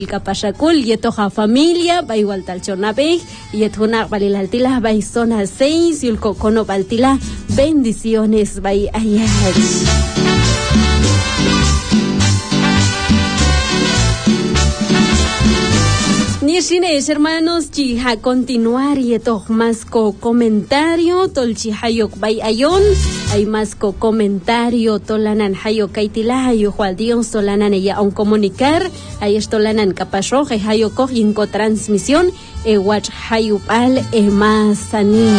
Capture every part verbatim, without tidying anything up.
Capachacul, yetoja familia, va igual tal chornapej, yetuna valilaltila, va y zona seis, y el cocono baltila, bendiciones, va allá. Nishines, hermanos, chiha continuar y eto más co comentario, tol chihayok bay ayon, hay más co comentario, tolanan hayo kaitila, hayo Dios tolanan ella un comunicar, hay estolanan capasho, hayo coginco transmisión, e watch hayo pal, e más sanin.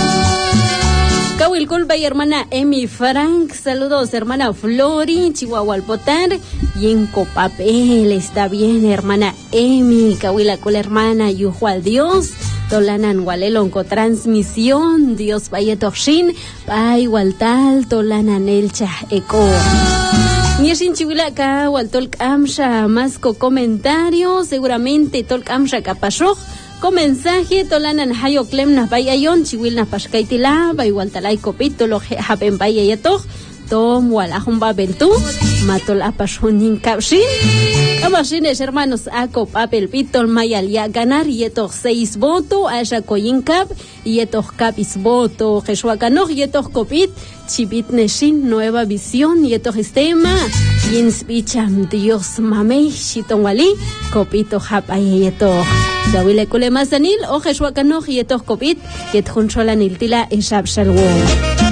Kawil Kulbay, hermana Emi Frank, saludos hermana Flori, Chihuahua Alpotar, y en Copapel, está bien hermana Emi, Kawila Kul hermana Yuhual Dios, Tolanan Walelon co transmisión, Dios vaya toxin, Pay Waltal, Tolanan Elcha Eco. Nieshin Chihuilaka, Waltolk Amsha, más co comentario, seguramente Tolk Amsha Capashoj. Con mensaje tolanan hayo klem nas bayayon chiwil nas pashkaitila bay waltalay kopito lo hapen bayayato tom walahum babeltu matol apashonin kapshin kamashines hermanos ako papel pitol mayal ya ganar yeto seis voto aya koyinkap yeto kapis voto jeshuakanoj yeto kopit chibit neshin nueva visión yeto sistema inspicham Dios mamey shitonwali kopito hapayeto Dawile kule masanil o jeshuakanoj yeto kopit yet huncholanil tila eshab shalwo